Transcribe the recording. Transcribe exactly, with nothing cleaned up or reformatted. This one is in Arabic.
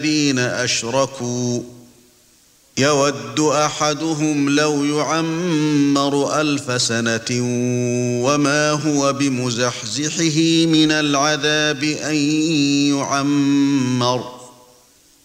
الذين أشركوا يود أحدهم لو يعمر ألف سنة وما هو بمزحزحه من العذاب أن يعمر